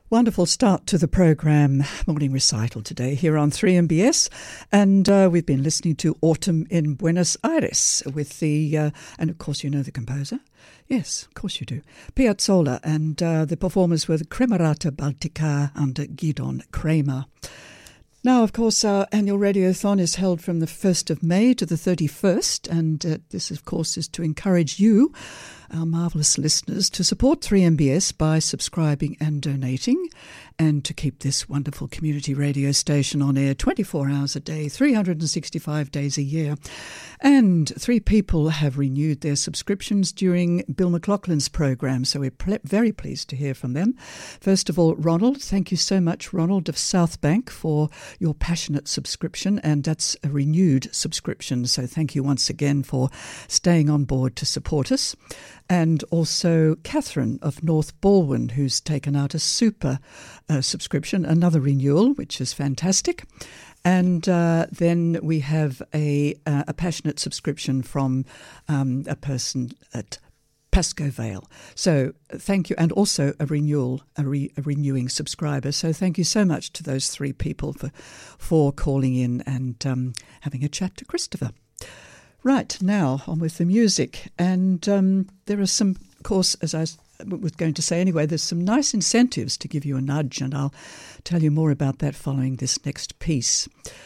Wonderful start to the program, Morning Recital today here on 3MBS, and we've been listening to Autumn in Buenos Aires with the, and of course you know the composer, yes, of course you do, Piazzolla, and the performers were the Cremerata Baltica under Gidon Kremer. Now, of course, our annual radiothon is held from the 1st of May to the 31st, and this, of course, is to encourage you, our marvellous listeners, to support 3MBS by subscribing and donating, and to keep this wonderful community radio station on air 24 hours a day, 365 days a year. And 3 people have renewed their subscriptions during Bill McLaughlin's program, so we're very pleased to hear from them. First of all, Ronald, thank you so much, Ronald of South Bank, for your passionate subscription, and that's a renewed subscription, so thank you once again for staying on board to support us. And also Catherine of North Balwyn, who's taken out a super subscription, another renewal, which is fantastic. And then we have a passionate subscription from a person at Pascoe Vale. So thank you, and also a renewing subscriber. So thank you so much to those 3 people for calling in and having a chat to Christopher. Right, now on with the music. And there are some, of course, as I was going to say anyway, there's some nice incentives to give you a nudge, and I'll tell you more about that following this next piece.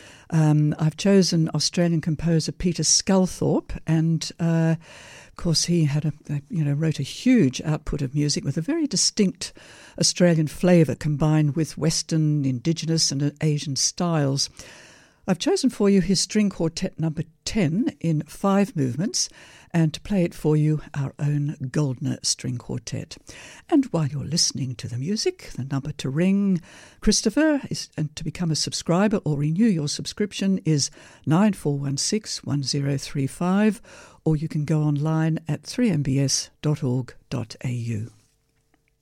I've chosen Australian composer Peter Sculthorpe, and of course he had wrote a huge output of music with a very distinct Australian flavour combined with Western, Indigenous and Asian styles. I've chosen for you his string quartet number 10 in 5 movements, and to play it for you, our own Goldner string quartet. And while you're listening to the music, the number to ring Christopher and to become a subscriber or renew your subscription is 9416 1035, or you can go online at 3mbs.org.au.